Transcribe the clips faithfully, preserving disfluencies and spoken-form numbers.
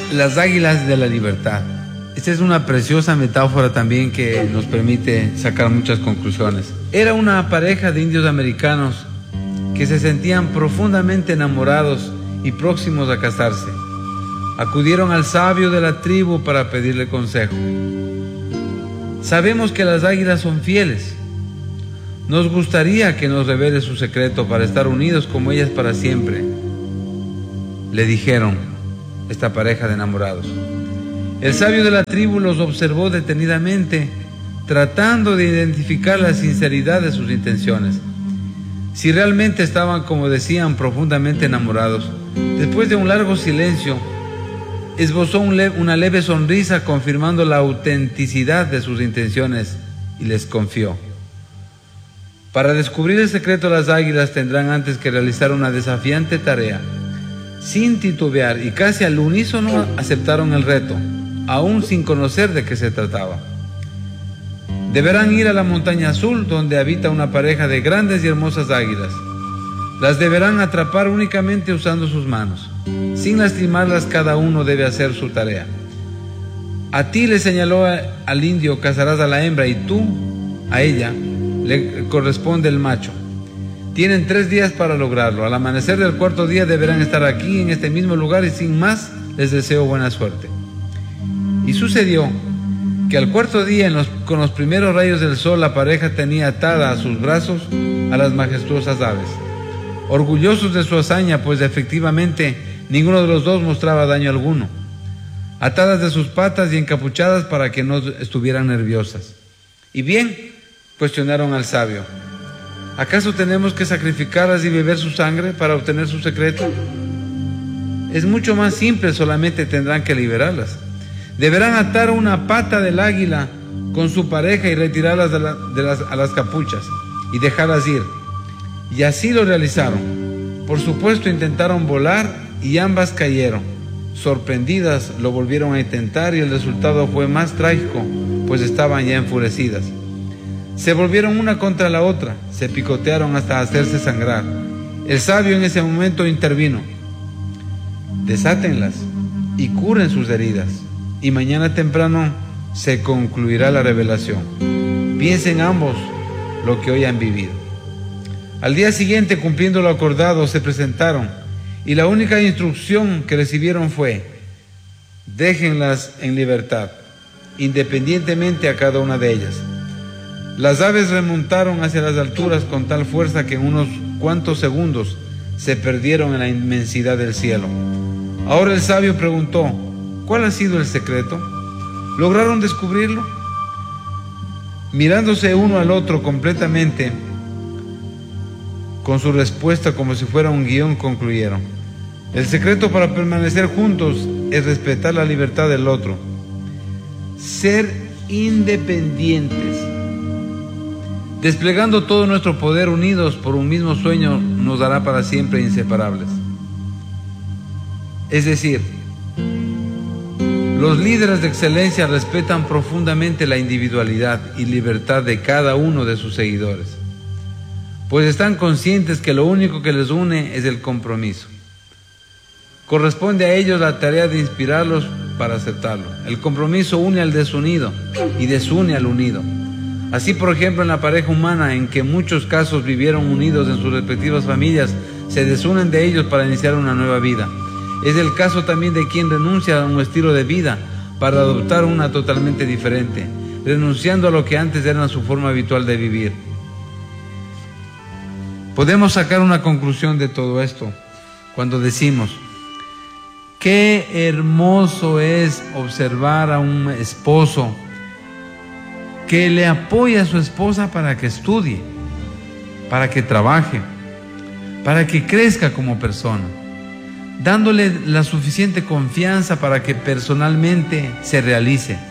las águilas de la libertad. Esta es una preciosa metáfora también que nos permite sacar muchas conclusiones. Era una pareja de indios americanos que se sentían profundamente enamorados y próximos a casarse. Acudieron al sabio de la tribu para pedirle consejo. Sabemos que las águilas son fieles. Nos gustaría que nos revele su secreto para estar unidos como ellas para siempre, le dijeron esta pareja de enamorados. El sabio de la tribu los observó detenidamente, tratando de identificar la sinceridad de sus intenciones. Si realmente estaban, como decían, profundamente enamorados, después de un largo silencio, esbozó un le- una leve sonrisa confirmando la autenticidad de sus intenciones y les confió. Para descubrir el secreto de las águilas tendrán antes que realizar una desafiante tarea. Sin titubear y casi al unísono aceptaron el reto, aún sin conocer de qué se trataba. Deberán ir a la montaña azul, donde habita una pareja de grandes y hermosas águilas. Las deberán atrapar únicamente usando sus manos. Sin lastimarlas, cada uno debe hacer su tarea. A ti, le señaló al indio, cazarás a la hembra, y tú, a ella, le corresponde el macho. Tienen tres días para lograrlo. Al amanecer del cuarto día deberán estar aquí, en este mismo lugar, y sin más, les deseo buena suerte. Y sucedió que al cuarto día, en los, con los primeros rayos del sol, la pareja tenía atada a sus brazos a las majestuosas aves. Orgullosos de su hazaña, pues efectivamente ninguno de los dos mostraba daño alguno, atadas de sus patas y encapuchadas para que no estuvieran nerviosas. Y bien, cuestionaron al sabio, ¿acaso tenemos que sacrificarlas y beber su sangre para obtener su secreto? Es mucho más simple, solamente tendrán que liberarlas. Deberán atar una pata del águila con su pareja y retirarlas de la, de las, a las capuchas y dejarlas ir. Y así lo realizaron. Por supuesto, intentaron volar y ambas cayeron. Sorprendidas, lo volvieron a intentar y el resultado fue más trágico, pues estaban ya enfurecidas. Se volvieron una contra la otra, se picotearon hasta hacerse sangrar. El sabio en ese momento intervino. Desátenlas y curen sus heridas, y mañana temprano se concluirá la revelación. Piensen ambos lo que hoy han vivido. Al día siguiente, cumpliendo lo acordado, se presentaron, y la única instrucción que recibieron fue: déjenlas en libertad, independientemente a cada una de ellas. Las aves remontaron hacia las alturas con tal fuerza que en unos cuantos segundos se perdieron en la inmensidad del cielo. Ahora el sabio preguntó: ¿cuál ha sido el secreto? ¿Lograron descubrirlo? Mirándose uno al otro completamente, con su respuesta como si fuera un guión, concluyeron: el secreto para permanecer juntos es respetar la libertad del otro, ser independientes. Desplegando todo nuestro poder, unidos por un mismo sueño, nos hará para siempre inseparables. Es decir, los líderes de excelencia respetan profundamente la individualidad y libertad de cada uno de sus seguidores, pues están conscientes que lo único que les une es el compromiso. Corresponde a ellos la tarea de inspirarlos para aceptarlo. El compromiso une al desunido y desune al unido. Así, por ejemplo, en la pareja humana, en que en muchos casos vivieron unidos en sus respectivas familias, se desunen de ellos para iniciar una nueva vida. Es el caso también de quien renuncia a un estilo de vida para adoptar una totalmente diferente, renunciando a lo que antes era su forma habitual de vivir. Podemos sacar una conclusión de todo esto cuando decimos: qué hermoso es observar a un esposo que le apoya a su esposa para que estudie, para que trabaje, para que crezca como persona, dándole la suficiente confianza para que personalmente se realice.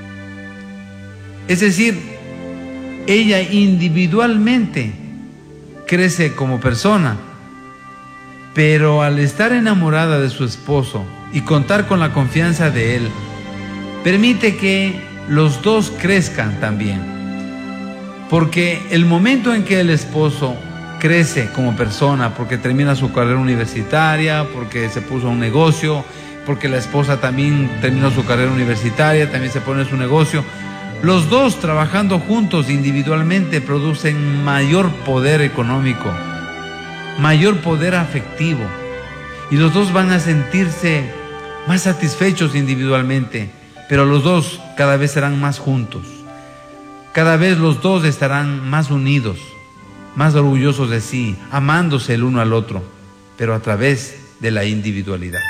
Es decir, ella individualmente crece como persona, pero al estar enamorada de su esposo y contar con la confianza de él, permite que los dos crezcan también. Porque el momento en que el esposo crece como persona, porque termina su carrera universitaria, porque se puso a un negocio, porque la esposa también terminó su carrera universitaria, también se pone en su negocio. Los dos trabajando juntos individualmente producen mayor poder económico, mayor poder afectivo, y los dos van a sentirse más satisfechos individualmente, pero los dos cada vez serán más juntos. Cada vez los dos estarán más unidos, más orgullosos de sí, amándose el uno al otro, pero a través de la individualidad.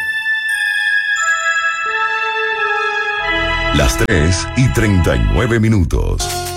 Las tres y treinta y nueve minutos.